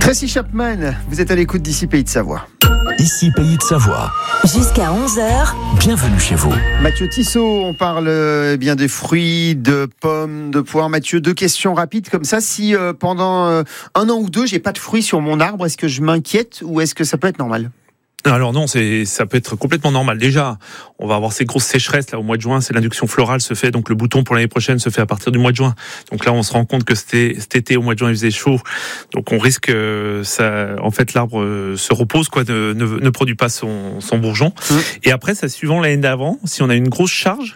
Tracy Chapman, vous êtes à l'écoute d'ici Pays de Savoie. Ici Pays de Savoie. Jusqu'à 11h. Bienvenue chez vous. Mathieu Tissot, on parle bien des fruits, de pommes, de poires. Mathieu, 2 questions rapides comme ça. Si pendant 1 an ou 2, j'ai pas de fruits sur mon arbre, est-ce que je m'inquiète ou est-ce que ça peut être normal ? Alors non, ça peut être complètement normal. Déjà, on va avoir ces grosses sécheresses là au mois de juin. C'est l'induction florale se fait, donc le bouton pour l'année prochaine se fait à partir du mois de juin. Donc là, on se rend compte que cet été au mois de juin il faisait chaud, donc on risque l'arbre se repose ne produit pas son bourgeon. Et après, ça suivant l'année d'avant, si on a une grosse charge,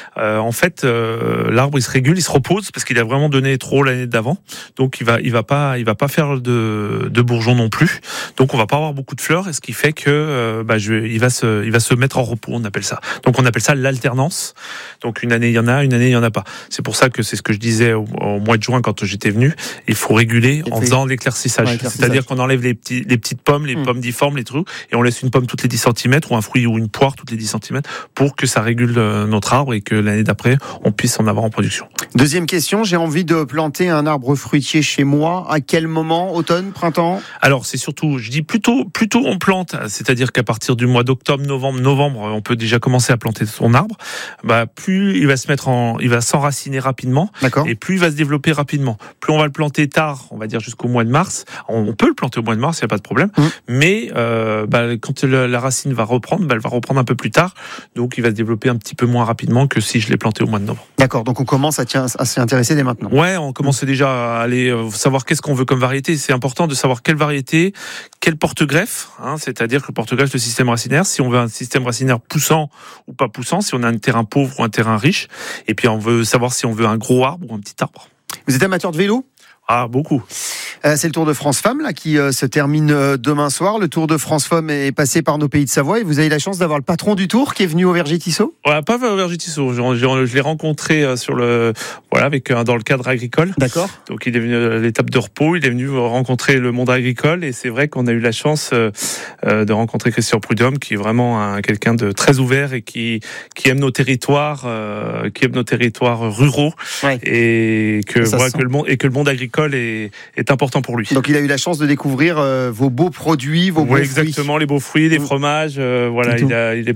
l'arbre il se régule, il se repose parce qu'il a vraiment donné trop l'année d'avant. Donc il va pas faire de bourgeon non plus. Donc on va pas avoir beaucoup de fleurs, et ce qui fait que il va se mettre en repos, on appelle ça. Donc on appelle ça l'alternance. Donc une année il y en a, une année il y en a pas. C'est pour ça que c'est ce que je disais au mois de juin quand j'étais venu. Il faut réguler en faisant l'éclaircissage. C'est-à-dire qu'on enlève les petites pommes, les pommes difformes, les trucs, et on laisse une pomme toutes les 10 cm ou un fruit ou une poire toutes les 10 cm pour que ça régule notre arbre et que l'année d'après on puisse en avoir en production. Deuxième question, j'ai envie de planter un arbre fruitier chez moi. À quel moment ? Automne, printemps ? Alors c'est surtout, je dis plutôt on plante, c'est-à-dire qu'à partir du mois d'octobre, novembre, on peut déjà commencer à planter son arbre. Plus il va s'enraciner rapidement. D'accord. Et plus il va se développer rapidement. Plus on va le planter tard, on va dire jusqu'au mois de mars. On peut le planter au mois de mars, il n'y a pas de problème. Mais quand la racine va reprendre, elle va reprendre un peu plus tard. Donc il va se développer un petit peu moins rapidement que si je l'ai planté au mois de novembre. D'accord, donc on commence à s'y intéresser dès maintenant. Ouais, on commence déjà à aller savoir qu'est-ce qu'on veut comme variété. C'est important de savoir quelle variété, quel porte-greffe, c'est-à-dire que le porte-greffe, le système racinaire, si on veut un système racinaire poussant ou pas poussant, si on a un terrain pauvre ou un terrain riche, et puis on veut savoir si on veut un gros arbre ou un petit arbre. Vous êtes amateur de vélo ? Ah, beaucoup. C'est le Tour de France Femmes là, qui se termine demain soir. Le Tour de France Femmes est passé par nos Pays de Savoie et vous avez la chance d'avoir le patron du Tour qui est venu au Verger Tissot. Ouais, pas au Verger Tissot. Je l'ai rencontré dans le cadre agricole. D'accord. Donc il est venu à l'étape de repos. Il est venu rencontrer le monde agricole et c'est vrai qu'on a eu la chance de rencontrer Christian Prudhomme, qui est vraiment quelqu'un de très ouvert et qui aime nos territoires, ruraux, ouais. Et que le monde agricole est important pour lui. Donc il a eu la chance de découvrir vos beaux produits, vos beaux fruits. Exactement, les beaux fruits, les fromages. Il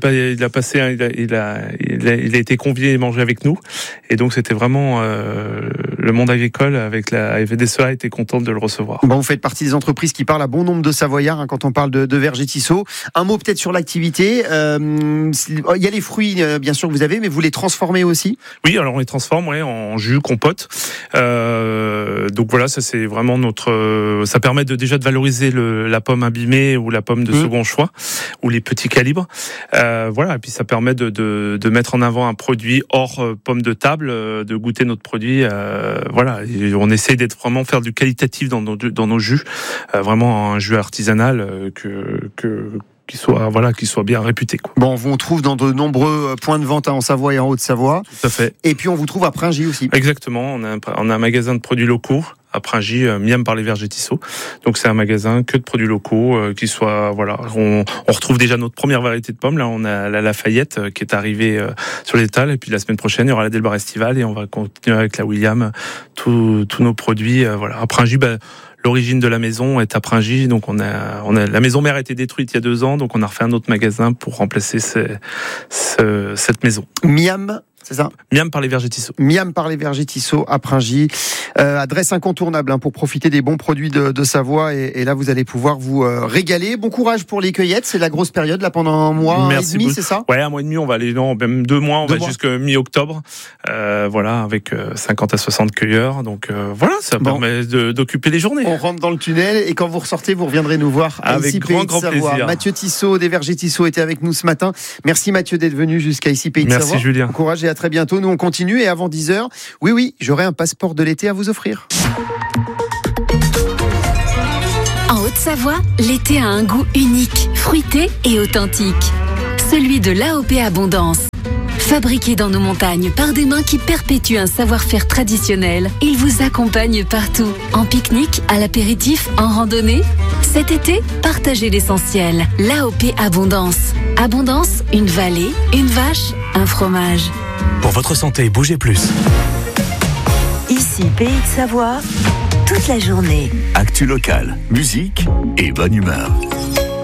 a été convié et mangé avec nous. Et donc c'était vraiment le monde agricole avec la FDSEA était contente de le recevoir. Bon, vous faites partie des entreprises qui parlent à bon nombre de Savoyards quand on parle de Verger Tissot. Un mot peut-être sur l'activité. Il y a les fruits bien sûr que vous avez, mais vous les transformez aussi ? Oui, alors on les transforme en jus, compote. Donc voilà, ça c'est vraiment ça permet déjà de valoriser la pomme abîmée ou la pomme de second choix ou les petits calibres. Et puis ça permet de mettre en avant un produit hors pomme de table, de goûter notre produit. Et on essaie faire du qualitatif dans nos jus, vraiment un jus artisanal qui soit bien réputé, quoi. Bon, on vous trouve dans de nombreux points de vente en Savoie et en Haute-Savoie. Tout à fait. Et puis on vous trouve à Pringy aussi. Exactement, on a un magasin de produits locaux à Pringy, Miam par les Vergers Tissot. Donc c'est un magasin que de produits locaux, on retrouve déjà notre première variété de pommes. Là, on a la Lafayette qui est arrivée sur l'étal, et puis la semaine prochaine, il y aura la Delbar estivale et on va continuer avec la William, tous nos produits. À Pringy, l'origine de la maison est à Pringy, donc la maison mère a été détruite il y a 2 ans, donc on a refait un autre magasin pour remplacer cette maison. Miam, c'est ça ? Miam par les Vergers Tissot. Miam par les Vergers Tissot à Pringy. Adresse incontournable pour profiter des bons produits de Savoie et là vous allez pouvoir vous régaler. Bon courage pour les cueillettes, c'est la grosse période là pendant un mois et demi, c'est ça ? Ouais, un mois et demi, on va aller même 2 mois, on va jusqu'à mi-octobre. Avec 50 à 60 cueilleurs. Donc ça permet d'occuper les journées. On rentre dans le tunnel et quand vous ressortez, vous reviendrez nous voir avec grand plaisir. Mathieu Tissot des Vergers Tissot était avec nous ce matin. Merci Mathieu d'être venu jusqu'à ici Pays de Savoie. Merci Julien. Bon courage et à très bientôt. Nous on continue et avant 10h, oui, j'aurai un passeport de l'été à vous offrir. En Haute-Savoie, l'été a un goût unique, fruité et authentique. Celui de l'AOP Abondance. Fabriqué dans nos montagnes par des mains qui perpétuent un savoir-faire traditionnel, il vous accompagne partout. En pique-nique, à l'apéritif, en randonnée. Cet été, partagez l'essentiel. L'AOP Abondance. Abondance, une vallée, une vache, un fromage. Pour votre santé, bougez plus. Ici, Pays de Savoie, toute la journée. Actu locale, musique et bonne humeur.